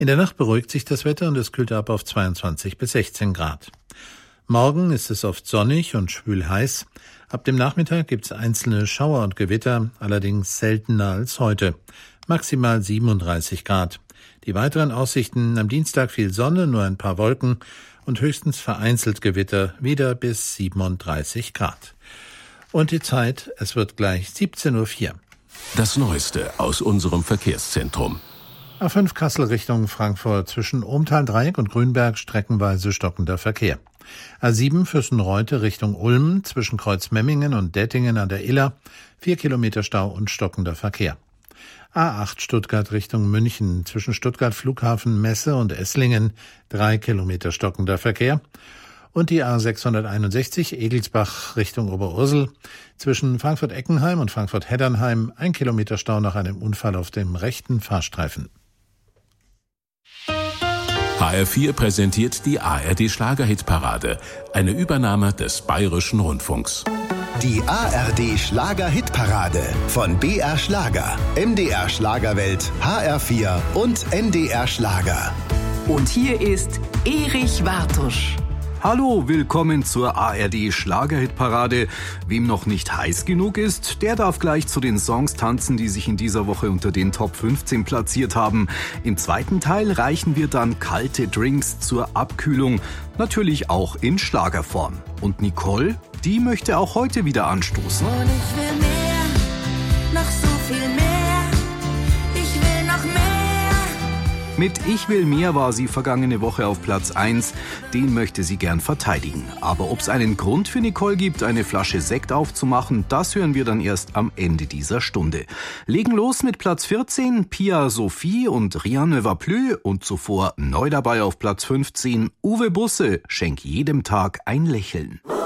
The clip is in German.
In der Nacht beruhigt sich das Wetter und es kühlt ab auf 22 bis 16 Grad. Morgen ist es oft sonnig und schwül heiß. Ab dem Nachmittag gibt es einzelne Schauer und Gewitter, allerdings seltener als heute. Maximal 37 Grad. Die weiteren Aussichten: am Dienstag viel Sonne, nur ein paar Wolken und höchstens vereinzelt Gewitter, wieder bis 37 Grad. Und die Zeit, es wird gleich 17:04 Uhr. Das Neueste aus unserem Verkehrszentrum. A5 Kassel Richtung Frankfurt, zwischen Ohmtal-Dreieck und Grünberg streckenweise stockender Verkehr. A7 Füssen-Reute Richtung Ulm, zwischen Kreuzmemmingen und Dettingen an der Iller, 4 Kilometer Stau und stockender Verkehr. A8 Stuttgart Richtung München, zwischen Stuttgart Flughafen Messe und Esslingen, 3 Kilometer stockender Verkehr. Und die A661 Egelsbach Richtung Oberursel, zwischen Frankfurt-Eckenheim und Frankfurt-Heddernheim, 1 Kilometer Stau nach einem Unfall auf dem rechten Fahrstreifen. HR4 präsentiert die ARD-Schlager-Hitparade, eine Übernahme des Bayerischen Rundfunks. Die ARD-Schlager-Hitparade von BR Schlager, MDR Schlagerwelt, HR4 und NDR Schlager. Und hier ist Erich Wartusch. Hallo, willkommen zur ARD-Schlager-Hitparade. Wem noch nicht heiß genug ist, der darf gleich zu den Songs tanzen, die sich in dieser Woche unter den Top 15 platziert haben. Im zweiten Teil reichen wir dann kalte Drinks zur Abkühlung, natürlich auch in Schlagerform. Und Nicole, die möchte auch heute wieder anstoßen. Und ich will mehr, noch so viel mehr. Ich will noch mehr. Mit Ich will mehr war sie vergangene Woche auf Platz 1. Den möchte sie gern verteidigen. Aber ob es einen Grund für Nicole gibt, eine Flasche Sekt aufzumachen, das hören wir dann erst am Ende dieser Stunde. Legen los mit Platz 14, Pia Sophie und Rien ne va plus. Und zuvor neu dabei auf Platz 15, Uwe Busse, Schenk jedem Tag ein Lächeln.